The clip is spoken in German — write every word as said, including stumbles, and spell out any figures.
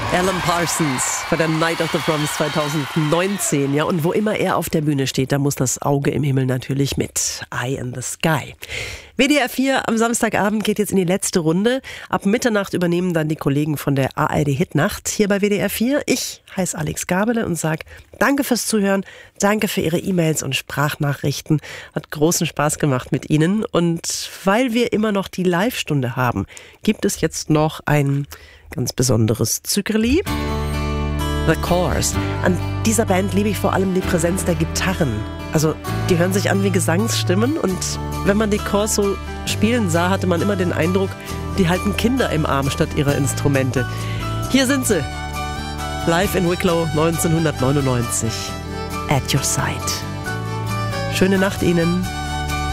Alan Parsons bei der Night of the Proms zweitausendneunzehn. Ja, und wo immer er auf der Bühne steht, da muss das Auge im Himmel natürlich mit. Eye in the Sky. W D R vier am Samstagabend geht jetzt in die letzte Runde. Ab Mitternacht übernehmen dann die Kollegen von der A R D Hitnacht hier bei W D R vier. Ich heiße Alex Gabele und sage danke fürs Zuhören, danke für Ihre E-Mails und Sprachnachrichten. Hat großen Spaß gemacht mit Ihnen. Und weil wir immer noch die Live-Stunde haben, gibt es jetzt noch ein ganz besonderes Zückerli. The Corrs. An dieser Band liebe ich vor allem die Präsenz der Gitarren. Also die hören sich an wie Gesangsstimmen und wenn man die Corrs so spielen sah, hatte man immer den Eindruck, die halten Kinder im Arm statt ihrer Instrumente. Hier sind sie. Live in Wicklow neunzehnhundertneunundneunzig. At your side. Schöne Nacht Ihnen.